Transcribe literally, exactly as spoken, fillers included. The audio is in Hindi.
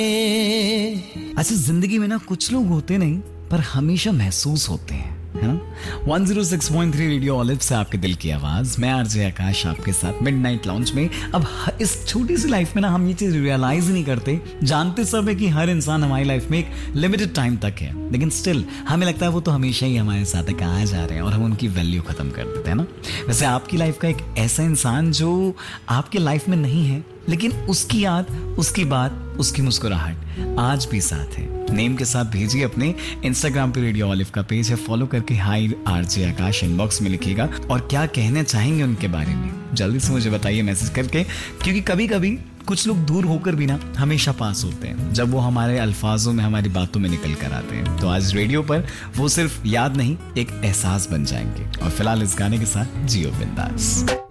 अच्छा, जिंदगी में ना कुछ लोग होते नहीं पर हमेशा महसूस होते हैं, है ना। एक सौ छह पॉइंट तीन रेडियो ऑलिव से आपके दिल की आवाज, मैं आरजे आकाश आपके साथ मिडनाइट लाउंज में। अब इस छोटी सी लाइफ में ना हम ये चीज रियलाइज ही नहीं करते, जानते सब है कि हर इंसान हमारी लाइफ में एक लिमिटेड टाइम तक है, लेकिन स्टिल हमें लगता है वो तो हमेशा ही हमारे साथ है, कहाँ जा रहे हैं, और हम उनकी वैल्यू खत्म कर देते हैं ना। वैसे आपकी लाइफ का एक ऐसा इंसान जो आपके लाइफ में नहीं है, लेकिन उसकी याद, उसकी बात, उसकी मुस्कुराहट आज भी साथ है। नेम के साथ भेजिए अपने इंस्टाग्राम पे, रेडियो ऑलिव का पेज है, फॉलो करके हाई आरजे आकाश इनबॉक्स में लिखिएगा और क्या कहना चाहेंगे उनके बारे में जल्दी से मुझे बताइए मैसेज करके, क्योंकि कभी कभी कुछ लोग दूर होकर भी ना हमेशा पास होते हैं जब वो हमारे अल्फाजों में, हमारी बातों में निकल कर आते हैं। तो आज रेडियो पर वो सिर्फ याद नहीं, एक एहसास बन जाएंगे। और फिलहाल इस गाने के साथ जियो बिंदास।